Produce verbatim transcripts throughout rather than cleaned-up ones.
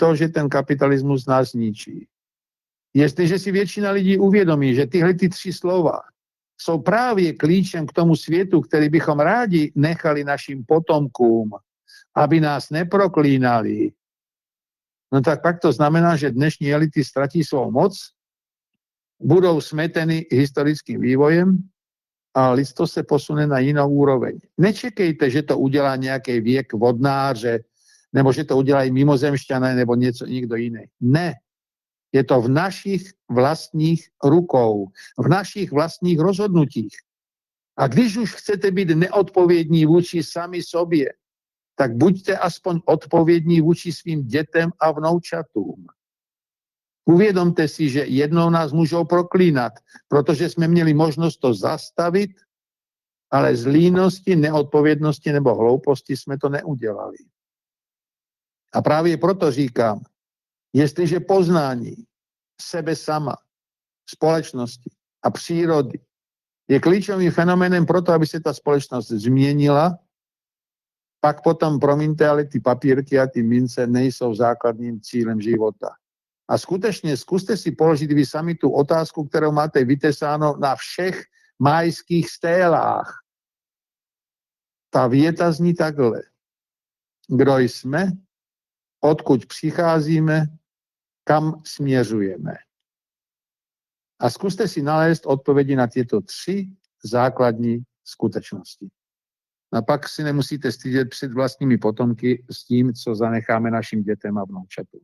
to, že ten kapitalismus nás ničí. Jestliže si většina lidí uvědomí, že tyhle ty tři slova jsou právě klíčem k tomu světu, který bychom rádi nechali našim potomkům, aby nás neproklínali, no tak pak to znamená, že dnešní elity ztratí svou moc, budou smeteny historickým vývojem a lidstvo se posune na jinou úroveň. Nečekejte, že to udělá nějaký věk vodnáře, nebo že to udělají mimozemšťané, nebo něco, někdo jiný. Ne. Je to v našich vlastních rukou, v našich vlastních rozhodnutích. A když už chcete být neodpovědní vůči sami sobě, tak buďte aspoň odpovědní vůči svým dětem a vnoučatům. Uvědomte si, že jednou nás můžou proklínat, protože jsme měli možnost to zastavit, ale z línosti, neodpovědnosti nebo hlouposti jsme to neudělali. A právě proto říkám, jestliže poznání sebe sama, společnosti a přírody je klíčovým fenoménem pro to, aby se ta společnost změnila, pak potom, promiňte, ale ty papírky a ty mince nejsou základním cílem života. A skutečně zkuste si položit vy sami tu otázku, kterou máte vytesáno na všech májských stélách. Ta věta zní takhle. Kdo jsme, odkud přicházíme, kam směřujeme. A zkuste si nalézt odpovědi na tyto tři základní skutečnosti. A pak si nemusíte stydět před vlastními potomky s tím, co zanecháme našim dětem a vnoučatům.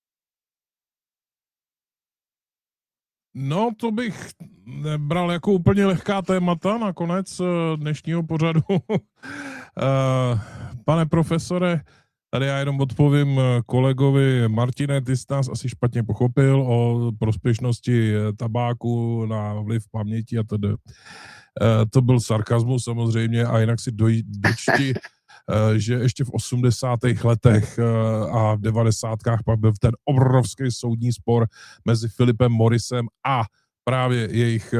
No, to bych nebral jako úplně lehká témata na konec dnešního pořadu. Pane profesore, tady já jenom odpovím kolegovi Martine, ty jsi nás asi špatně pochopil o prospěšnosti tabáku na vliv paměti a tedy. To byl sarkazmus samozřejmě a jinak si doj, dočti, že ještě v osmdesátých letech a v devadesátkách pak byl ten obrovský soudní spor mezi Philipem Morrisem a právě jejich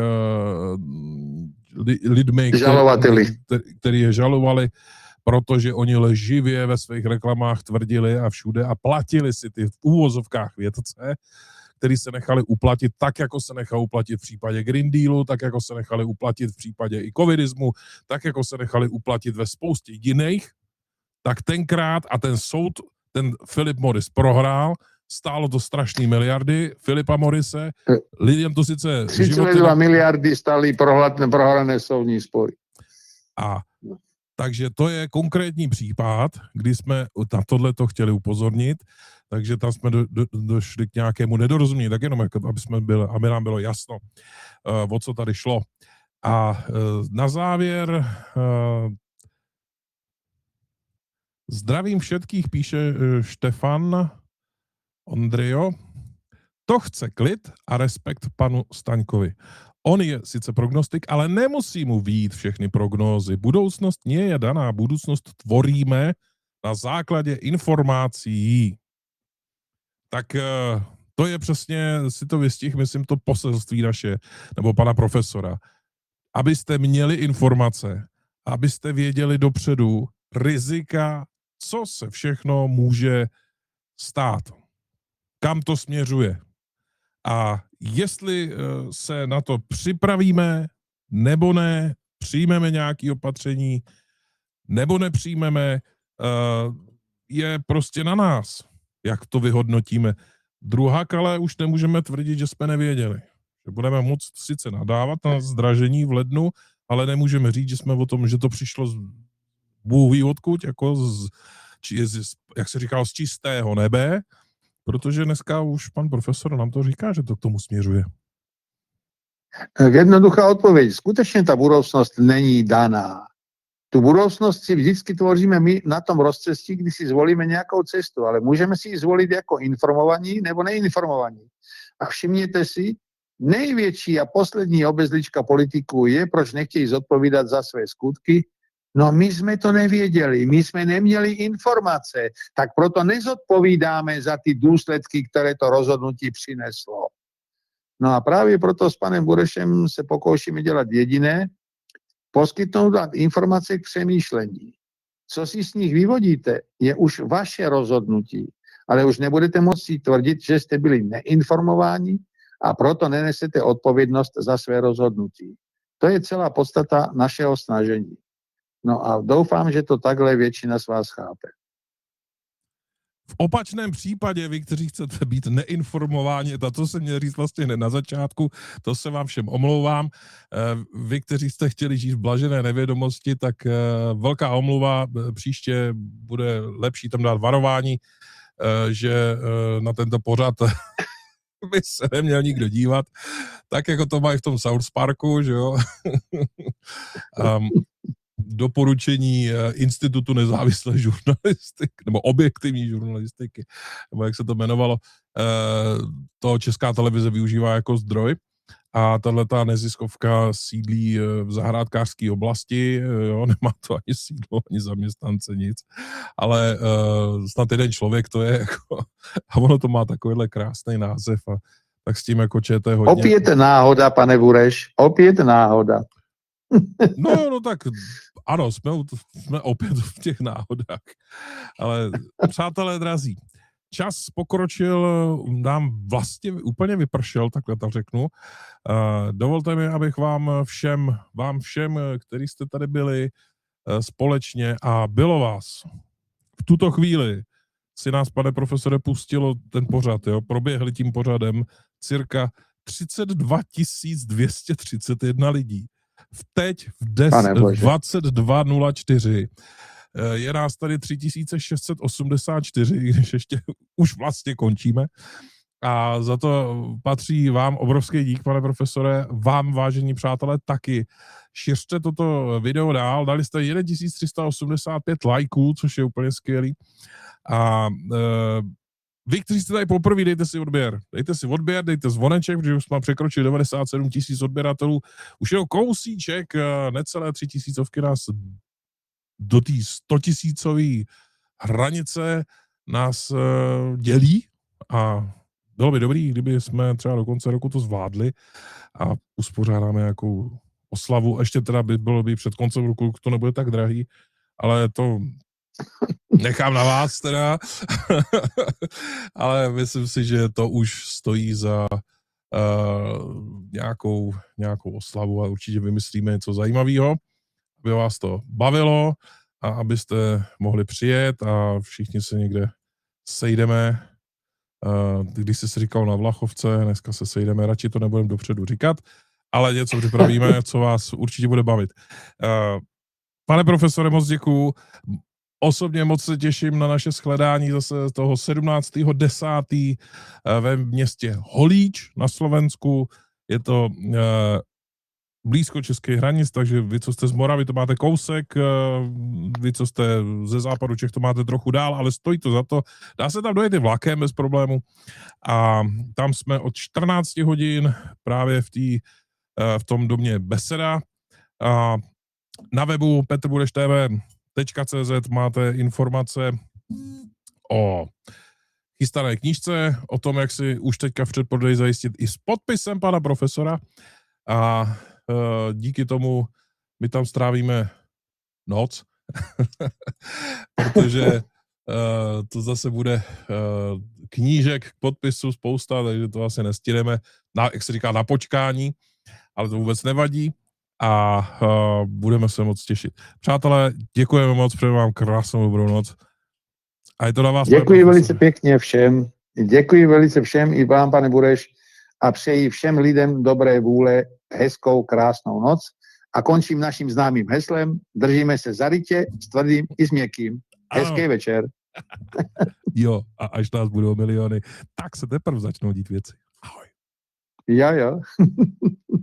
lidmi, žalovateli, který, který je žalovali, protože oni lživě ve svých reklamách tvrdili a všude a platili si ty v úvozovkách vědce, který se nechali uplatit tak, jako se nechali uplatit v případě Green Dealu, tak, jako se nechali uplatit v případě i covidismu, tak, jako se nechali uplatit ve spoustě jiných, tak tenkrát a ten soud, ten Philip Morris prohrál, stálo to strašný miliardy Philipa Morrise, lidem to sice... tři celé dva miliardy stály prohrané soudní spory. A takže to je konkrétní případ, kdy jsme na tohleto chtěli upozornit, takže tam jsme do, do, došli k nějakému nedorozumění, tak jenom, aby, jsme byli, aby nám bylo jasno, uh, o co tady šlo. A uh, na závěr uh, zdravím všetkých, píše uh, Štefan Ondrio. To chce klid a respekt panu Staňkovi. On je sice prognostik, ale nemusí mu vyjít všechny prognózy. Budoucnost nie je daná, budoucnost tvoríme na základě informací. Tak to je přesně, si to vystih, myslím, to poselství naše, nebo pana profesora. Abyste měli informace, abyste věděli dopředu rizika, co se všechno může stát. Kam to směřuje. A jestli se na to připravíme, nebo ne, přijmeme nějaké opatření, nebo nepřijmeme, je prostě na nás, jak to vyhodnotíme. Druhá ale už nemůžeme tvrdit, že jsme nevěděli. Že budeme moct sice nadávat na zdražení v lednu, ale nemůžeme říct, že jsme o tom, že to přišlo z Bůh ví odkud, jako z, či, z, jak se říkalo, z čistého nebe, protože dneska už pan profesor nám to říká, že to k tomu směřuje. Jednoduchá odpověď. Skutečně ta budoucnost není daná. Tu budoucnost si vždycky tvoříme my na tom rozcestí, kdy si zvolíme nějakou cestu, ale můžeme si ji zvolit jako informovaní nebo neinformovaní. A všimněte si, největší a poslední obezlička politiků je, proč nechtějí zodpovídat za své skutky. No my jsme to nevěděli, my jsme neměli informace, tak proto nezodpovídáme za ty důsledky, které to rozhodnutí přineslo. No a právě proto s panem Burešem se pokoušíme dělat jediné, poskytnout vám informace k přemýšlení. Co si z nich vyvodíte, je už vaše rozhodnutí. ale už nebudete moci tvrdiť, že ste byli neinformováni a proto nenesete odpovednosť za své rozhodnutie. To je celá podstata našeho snažení. No a doufám, že to takhle většina z vás chápe. V opačném případě, vy, kteří chcete být neinformováni, to, co jsem měl říct vlastně hned na začátku, to se vám všem omlouvám. Vy, kteří jste chtěli žít v blažené nevědomosti, tak velká omluva, příště bude lepší tam dát varování, že na tento pořad by se neměl nikdo dívat, tak jako to mají v tom South Parku, že jo. um, doporučení Institutu nezávislé žurnalistiky, nebo objektivní žurnalistiky, nebo jak se to jmenovalo, to Česká televize využívá jako zdroj. A tato neziskovka sídlí v zahrádkářské oblasti, jo, nemá to ani sídlo, ani zaměstnance, nic, ale uh, snad jeden člověk to je, jako, a ono to má takovýhle krásný název, a tak s tím jako čete hodně. Opět náhoda, pane Bureš, opět náhoda. No, no tak ano, jsme, jsme opět v těch náhodách, ale přátelé drazí, čas pokročil, nám vlastně úplně vypršel, takhle to řeknu. Uh, dovolte mi, abych vám všem, vám všem, kteří jste tady byli uh, společně a bylo vás v tuto chvíli, si nás, pane profesore, pustilo ten pořad, jo, proběhli tím pořadem cirka třicet dva tisíc dvě stě třicet jedna lidí. V teď v dvacet dva nula čtyři je nás tady tři tisíce šest set osmdesát čtyři, když ještě už vlastně končíme. A za to patří vám obrovský dík, pane profesore, vám, vážení přátelé, taky. Šiřte toto video dál, dali jste tisíc tři sta osmdesát pět lajků, což je úplně skvělý. A e, vy, kteří jste tady poprvé, dejte si odběr. Dejte si odběr, dejte zvoneček, protože už jsme překročili devadesát sedm tisíc odběratelů. Už je kousíček, necelé tři tisícovky nás do té stotisícové hranice nás uh, dělí a bylo by dobrý, kdyby jsme třeba do konce roku to zvládli a uspořádáme nějakou oslavu. Ještě teda by bylo by před koncem roku, to nebude tak drahý, ale to nechám na vás teda. Ale myslím si, že to už stojí za uh, nějakou, nějakou oslavu a určitě vymyslíme něco zajímavého, aby vás to bavilo a abyste mohli přijet a všichni se někde sejdeme. Když jsi říkal na Vlachovce, dneska se sejdeme, radši to nebudeme dopředu říkat, ale něco připravíme, co vás určitě bude bavit. Pane profesore, moc děkuju. Osobně moc se těším na naše shledání zase toho sedmnáctého desátého ve městě Holíč na Slovensku. Je to blízko českých hranic, takže vy, co jste z Moravy, to máte kousek, vy, co jste ze západu Čech, to máte trochu dál, ale stojí to za to. Dá se tam dojet i vlakem bez problému. A tam jsme od čtrnácti hodin právě v, tý, v tom domě Beseda. A na webu petrbudeštv tečka cé zet máte informace o chystané knížce, o tom, jak si už teďka v předprodeji zajistit i s podpisem pana profesora. A uh, díky tomu my tam strávíme noc, protože uh, to zase bude uh, knížek k podpisu spousta, takže to asi nestihneme, na, jak se říká, na počkání, ale to vůbec nevadí a uh, budeme se moc těšit. Přátelé, děkujeme moc, přeju vám krásnou dobrou noc. A je to na vás. Děkuji velice pěkně všem. Děkuji velice všem i vám, pane Bureš, a přeji všem lidem dobré vůle, hezkou, krásnou noc. A končím naším známým heslem. Držíme se za rytě, s tvrdým i s měkkým. Hezký ano. Večer. Jo, a až nás budou miliony, tak se teprve začnou dít věci. Ahoj. Jo, jo.